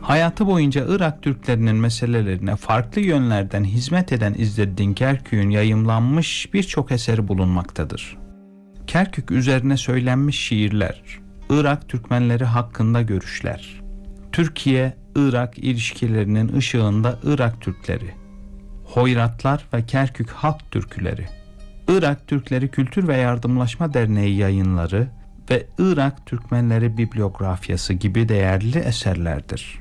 Hayatı boyunca Irak Türklerinin meselelerine farklı yönlerden hizmet eden İzzeddin Kerkük'ün yayımlanmış birçok eseri bulunmaktadır. Kerkük üzerine söylenmiş şiirler, Irak Türkmenleri hakkında görüşler, Türkiye-Irak ilişkilerinin ışığında Irak Türkleri, Hoyratlar ve Kerkük Halk Türküleri, Irak Türkleri Kültür ve Yardımlaşma Derneği yayınları ve Irak Türkmenleri Bibliografyası gibi değerli eserlerdir.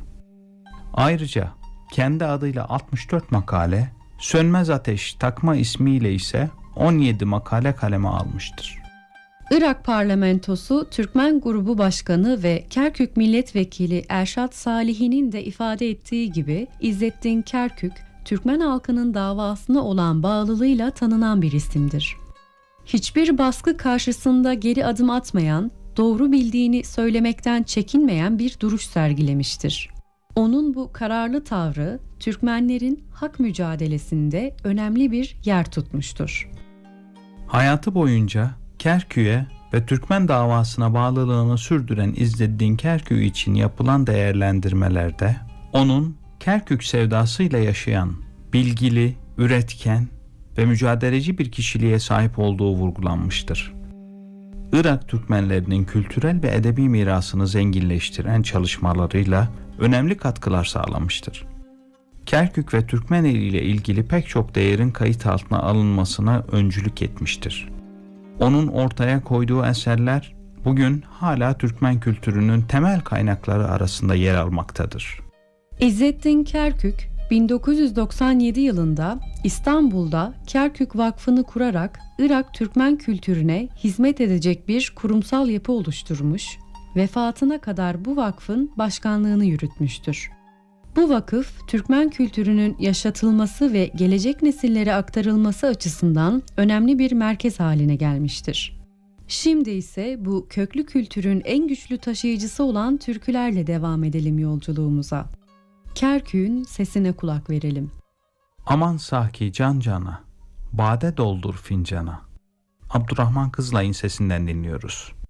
Ayrıca kendi adıyla 64 makale, Sönmez Ateş takma ismiyle ise 17 makale kaleme almıştır. Irak Parlamentosu Türkmen Grubu Başkanı ve Kerkük Milletvekili Erşat Salihi'nin de ifade ettiği gibi İzzeddin Kerkük, Türkmen halkının davasına olan bağlılığıyla tanınan bir isimdir. Hiçbir baskı karşısında geri adım atmayan, doğru bildiğini söylemekten çekinmeyen bir duruş sergilemiştir. Onun bu kararlı tavrı, Türkmenlerin hak mücadelesinde önemli bir yer tutmuştur. Hayatı boyunca Kerkük'e ve Türkmen davasına bağlılığını sürdüren İzzeddin Kerkük için yapılan değerlendirmelerde, onun Kerkük sevdasıyla yaşayan, bilgili, üretken ve mücadeleci bir kişiliğe sahip olduğu vurgulanmıştır. Irak Türkmenlerinin kültürel ve edebi mirasını zenginleştiren çalışmalarıyla önemli katkılar sağlamıştır. Kerkük ve Türkmeneli ile ilgili pek çok değerin kayıt altına alınmasına öncülük etmiştir. Onun ortaya koyduğu eserler bugün hala Türkmen kültürünün temel kaynakları arasında yer almaktadır. İzzeddin Kerkük, 1997 yılında İstanbul'da Kerkük Vakfı'nı kurarak Irak Türkmen kültürüne hizmet edecek bir kurumsal yapı oluşturmuş, vefatına kadar bu vakfın başkanlığını yürütmüştür. Bu vakıf, Türkmen kültürünün yaşatılması ve gelecek nesillere aktarılması açısından önemli bir merkez haline gelmiştir. Şimdi ise bu köklü kültürün en güçlü taşıyıcısı olan türkülerle devam edelim yolculuğumuza. Kerkük'ün sesine kulak verelim. Aman saki can cana, bade doldur fincana. Abdurrahman Kızılay'ın sesinden dinliyoruz.